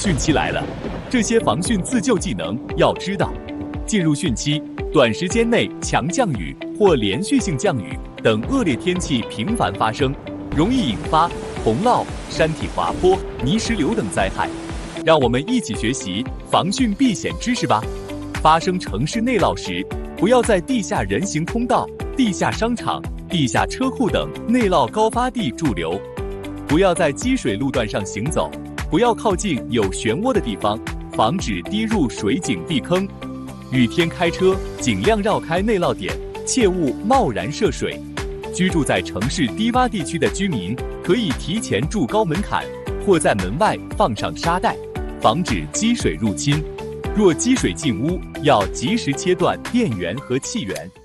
汛期来了，这些防汛自救技能要知道。进入汛期，短时间内强降雨或连续性降雨等恶劣天气频繁发生，容易引发洪涝、山体滑坡、泥石流等灾害。让我们一起学习防汛避险知识吧。发生城市内涝时，不要在地下人行通道、地下商场、地下车库等内涝高发地驻留，不要在积水路段上行走，不要靠近有漩涡的地方，防止滴入水井地坑。雨天开车尽量绕开内涝点，切勿贸然涉水。居住在城市低洼地区的居民可以提前筑高门槛，或在门外放上沙袋，防止积水入侵。若积水进屋，要及时切断电源和气源。